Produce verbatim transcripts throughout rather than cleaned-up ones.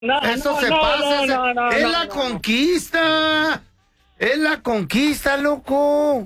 No, Eso no, se no, pasa. no, ese- no, no, es no, la no. conquista. Es la conquista, loco.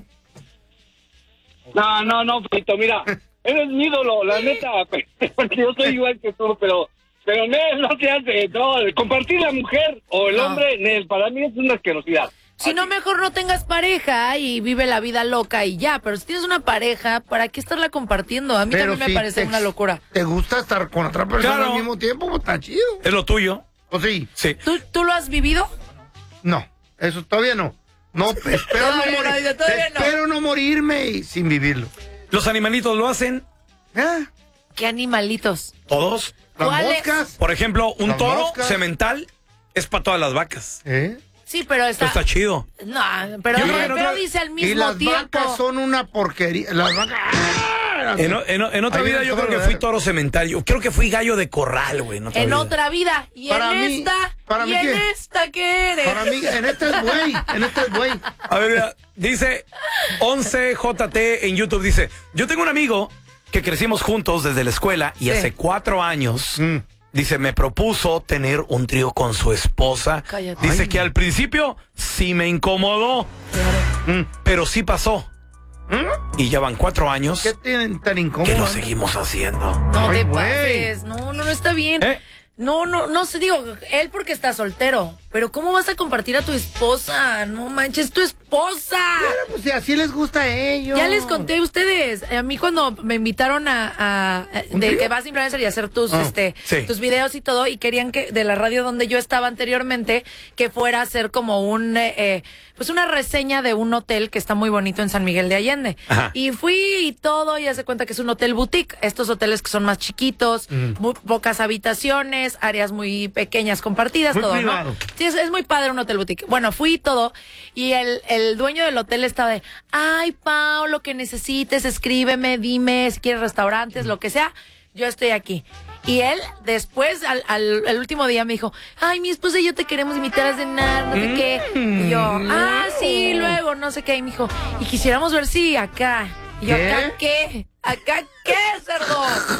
No, no, no, Fito, mira, eres mi ídolo, la neta, porque yo soy igual que tú, pero, pero Nel, no te hace, no, compartir la mujer o el No. hombre, Nel, para mí es una asquerosidad. Si no, mejor no tengas pareja y vive la vida loca y ya. Pero si tienes una pareja, ¿para qué estarla compartiendo? A mí Pero también si me parece te- una locura. ¿Te gusta estar con otra persona Claro. al mismo tiempo? Pues está chido. Es lo tuyo. ¿O sí? Sí. ¿Tú, ¿Tú lo has vivido? No, eso todavía no. No, espero no, Todavía no, morir- dice, todavía no. espero no morirme y sin vivirlo. Los animalitos lo hacen ¿Eh? ¿Qué animalitos? todos. Las ¿Cuáles? moscas. Por ejemplo, un Las toro moscas. semental es para todas las vacas. ¿Eh? Sí, pero Esto está... está chido. No, pero, Yo no, creo que no pero tra- dice al Y mismo las tiempo. vacas son una porquería. Las vacas. ¡Ah! En, o- en o- en otra Ahí vida viene yo todo creo que lo fui de- toro semental. Yo creo que fui gallo de corral, güey. En otra En vida. otra vida. ¿Y Para en mí- esta? para ¿Y mí en qué? esta qué eres? Para mí, en este es güey. En este es güey. A ver, mira, dice once J T en YouTube, dice, yo tengo un amigo que crecimos juntos desde la escuela y Sí. hace cuatro años, Mm. dice, me propuso tener un trío con su esposa. Cállate. Dice Ay. que al principio sí me incomodó, Mm. pero sí pasó. ¿Mm? Y ya van cuatro años ¿Qué tienen tan que incómodo? lo seguimos haciendo. No Ay, te güey. pases. No, no, no está bien. ¿Eh? No, no, no sé, digo, él porque está soltero. Pero ¿cómo vas a compartir a tu esposa? No manches, tu esposa. Pero, pues si así les gusta a ellos. Ya les conté a ustedes. A mí cuando me invitaron a, a- a- ¿Un de trío? que vas a influencer y hacer tus Ah, este sí. tus videos y todo y querían que de la radio donde yo estaba anteriormente que fuera a hacer como un eh, eh, pues una reseña de un hotel que está muy bonito en San Miguel de Allende. Ajá. Y fui y todo y hace cuenta que es un hotel boutique, estos hoteles que son más chiquitos, muy pocas habitaciones, áreas muy pequeñas compartidas, Muy todo, privado. ¿no? Sí, es, es muy padre un hotel boutique. Bueno, fui y todo y el, el dueño del hotel estaba de, ay, Pau, lo que necesites, escríbeme, dime si quieres restaurantes, lo que sea, yo estoy aquí. Y él, después, al, al, al último día me dijo, ay, mi esposa y yo te queremos invitar a cenar, no sé qué. Y yo, ah, sí, luego, no sé qué. Y me dijo, y quisiéramos ver si acá. Y yo, ¿Qué? ¿acá qué? ¿Acá qué, cerdo?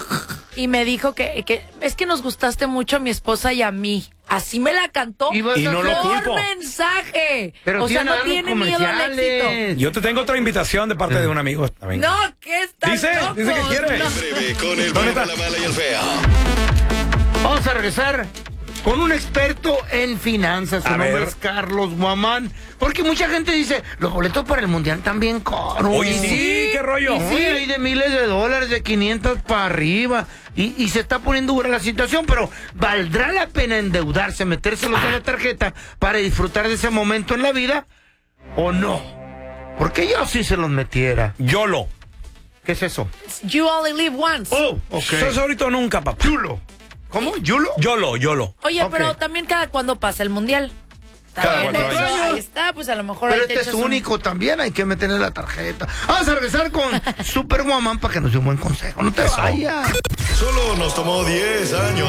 Y me dijo que, que es que nos gustaste mucho a mi esposa y a mí. Así me la cantó. Y vas Y a no lo hacer- culpo. Por mensaje. Pero o sea, tiene no algo tiene miedo al éxito. comerciales. Yo te tengo otra invitación de parte de un amigo también. No, ¿qué está Dice, dice que quiere. No. Breve con el ¿Dónde bueno, está? la mala y el feo. Vamos a regresar con un experto en finanzas. Su A nombre ver. es Carlos Guamán. Porque mucha gente dice, los boletos para el mundial están bien caros. Oye, sí, qué rollo. Sí, hay de miles de dólares, de quinientos para arriba. Y, y se está poniendo dura la situación, pero ¿valdrá la pena endeudarse, metérselos en la tarjeta para disfrutar de ese momento en la vida? ¿O no? Porque yo sí se los metiera. YOLO. ¿Qué es eso? You only live once. Oh, ok. Eso es ahorita o nunca, papá. Yulo. ¿Cómo? ¿Yulo? YOLO, YOLO. Oye, Ok. pero también cada cuando pasa el mundial. Cada También cuatro eso, años. ahí está, pues a lo mejor Pero ahí te este es echas un- único también, hay que meterle la tarjeta. Vamos a regresar con Super Guamán para que nos dé un buen consejo. No te vayas. Solo nos tomó diez años.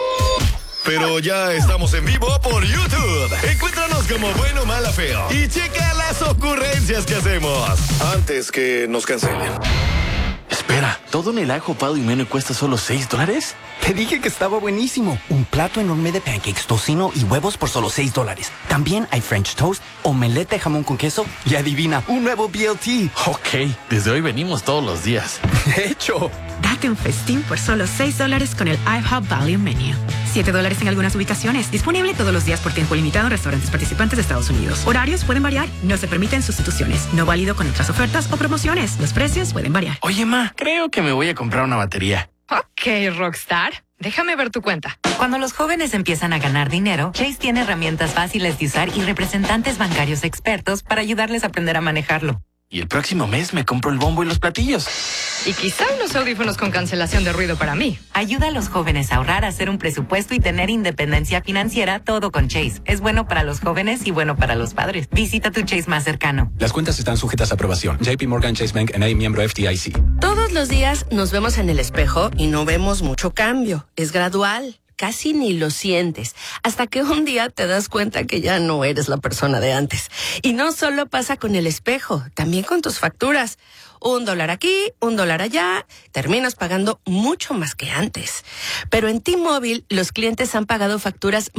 Pero ya estamos en vivo por YouTube. Encuéntranos como Bueno, Mala, Feo. Y checa las ocurrencias que hacemos antes que nos cancelen. Espera, ¿todo en el ajo pado y menos cuesta solo seis dólares? Te dije que estaba buenísimo. Un plato enorme de pancakes, tocino y huevos por solo seis dólares. También hay French toast, omelette de jamón con queso y adivina, un nuevo B L T. Ok, desde hoy venimos todos los días. De hecho, Date un festín por solo seis dólares con el IHOP Value Menu. siete dólares en algunas ubicaciones. Disponible todos los días por tiempo limitado en restaurantes participantes de Estados Unidos. Horarios pueden variar. No se permiten sustituciones. No válido con otras ofertas o promociones. Los precios pueden variar. Oye, ma, creo que me voy a comprar una batería. Ok, Rockstar. Déjame ver tu cuenta. Cuando los jóvenes empiezan a ganar dinero, Chase tiene herramientas fáciles de usar y representantes bancarios expertos para ayudarles a aprender a manejarlo. Y el próximo mes me compro el bombo y los platillos. Y quizá unos audífonos con cancelación de ruido para mí. Ayuda a los jóvenes a ahorrar, a hacer un presupuesto y tener independencia financiera, todo con Chase. Es bueno para los jóvenes y bueno para los padres. Visita tu Chase más cercano. Las cuentas están sujetas a aprobación. J P Morgan Chase Bank N A, miembro F D I C. Todos los días nos vemos en el espejo y no vemos mucho cambio. Es gradual. Casi ni lo sientes, hasta que un día te das cuenta que ya no eres la persona de antes. Y no solo pasa con el espejo, también con tus facturas. Un dólar aquí, un dólar allá, terminas pagando mucho más que antes. Pero en T-Mobile, los clientes han pagado facturas